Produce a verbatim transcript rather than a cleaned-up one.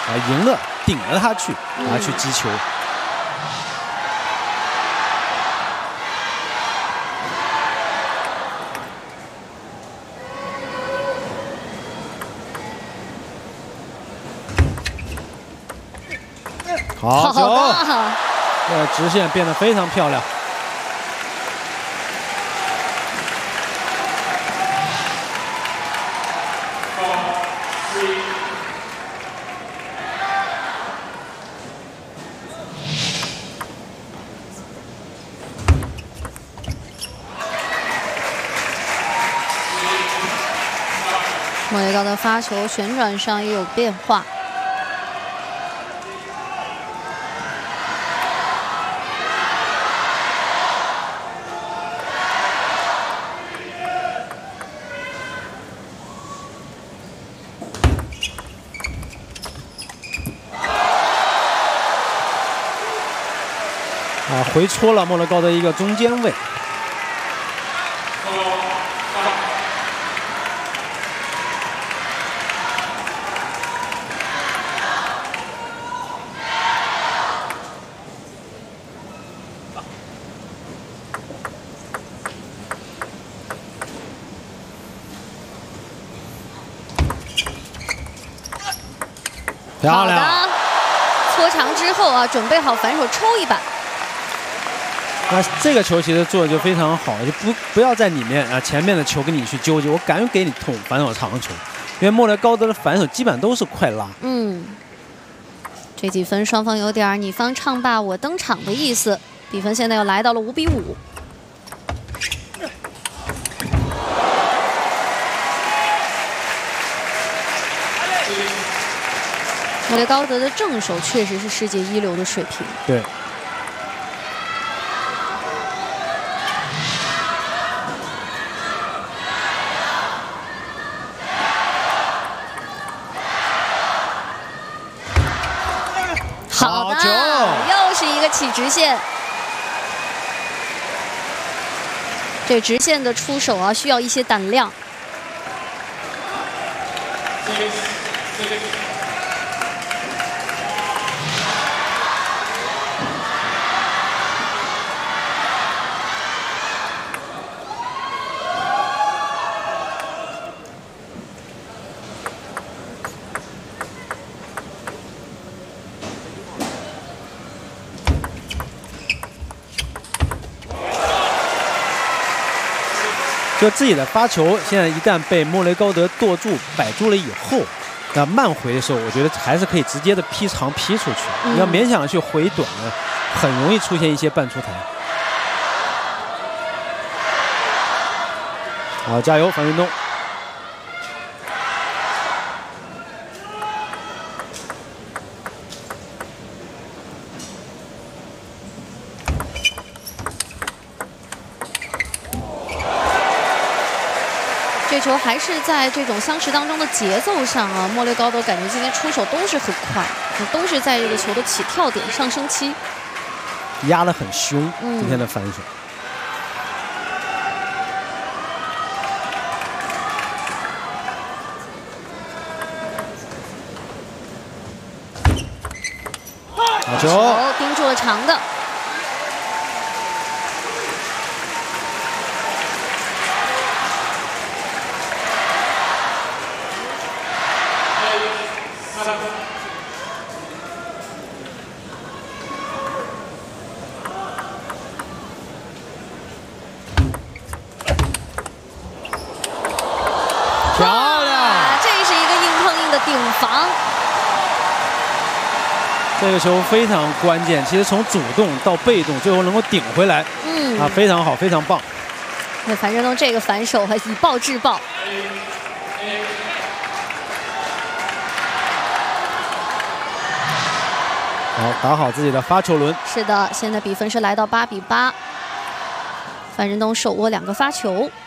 啊赢了，顶了他去，拿去击球。嗯 好球！这直线变得非常漂亮。 莫雷高的发球旋转上也有变化。 啊，回戳了莫雷高的一个中间位。漂亮！ 搓长之后啊，准备好反手抽一板。 那这个球其实做的就非常好，就不不要在里面啊，前面的球跟你去纠结，我敢给你捅反手长球，因为莫雷高德的反手基本上都是快拉。嗯， 这几分双方有点你方唱罢我登场的意思，比分现在又来到了五比五。莫雷高德的正手确实是世界一流的水平。 对。 好球！又是一个起直线。这直线的出手啊，需要一些胆量。 就自己的发球，现在一旦被莫雷高德剁住、摆住了以后，那慢回的时候，我觉得还是可以直接的劈长劈出去。嗯、你要勉强去回短呢，很容易出现一些半出台。好，加油，樊振东！ 这球还是在这种相持当中的节奏上啊，莫雷高德感觉今天出手都是很快，都是在这个球的起跳点上升期， 压得很凶。嗯、今天的反手，好球， 盯住了长的。 漂亮！ 这是一个硬碰硬的顶防。 这个球非常关键，其实从主动到被动，最后能够顶回来，嗯啊，非常好，非常棒。 那樊振东这个反手还以暴制暴。 好，打好自己的发球轮。 是的，现在比分是来到八比八。樊振东手握两个发球。